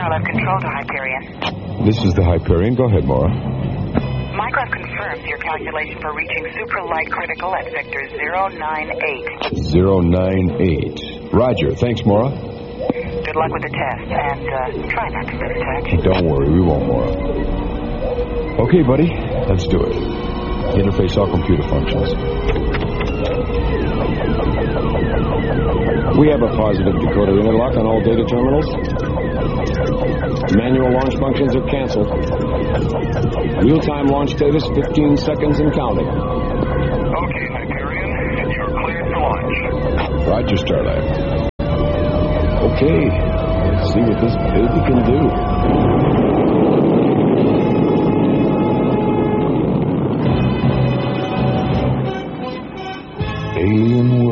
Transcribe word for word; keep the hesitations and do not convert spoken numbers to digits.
Microlab control to Hyperion. This is the Hyperion. Go ahead, Mora. Microlab confirms your calculation for reaching supralight critical at sector zero nine eight. zero nine eight. Roger. Thanks, Mora. Good luck with the test, and uh, try not to lose touch. Don't worry, we won't, Mora. Okay, buddy. Let's do it. Interface all computer functions. We have a positive decoder interlock on all data terminals. Manual launch functions are canceled. Real-time launch status, fifteen seconds and counting. Okay, Hyperion, you're cleared for launch. Roger, Starlight. Okay, let's see what this baby can do. Alien world.